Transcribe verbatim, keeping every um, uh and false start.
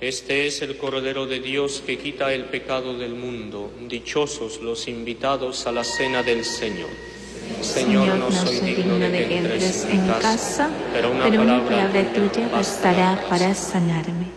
Este es el Cordero de Dios que quita el pecado del mundo. Dichosos los invitados a la cena del Señor. Señor, Señor, no soy digno de que entres en mi casa, pero una pero una palabra palabra tuya bastará para sanarme.